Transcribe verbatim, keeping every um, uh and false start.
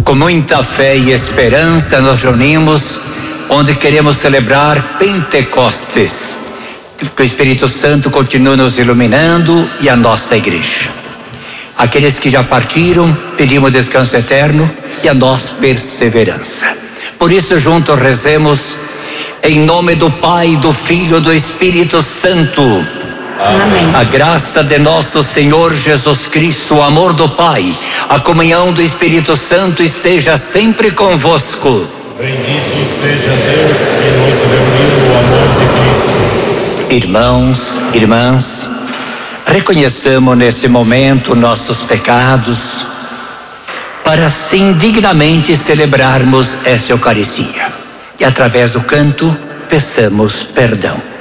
Com muita fé e esperança nos reunimos, onde queremos celebrar Pentecostes. Que o Espírito Santo continue nos iluminando e a nossa igreja. Aqueles que já partiram, pedimos descanso eterno e a nós perseverança. Por isso, juntos rezemos em nome do Pai, do Filho e do Espírito Santo. Amém. A graça de nosso Senhor Jesus Cristo, o amor do Pai, a comunhão do Espírito Santo esteja sempre convosco. Bendito seja Deus que nos reuniu no amor de Cristo. Irmãos, irmãs, reconheçamos nesse momento nossos pecados, para assim dignamente celebrarmos essa Eucaristia. E através do canto, peçamos perdão.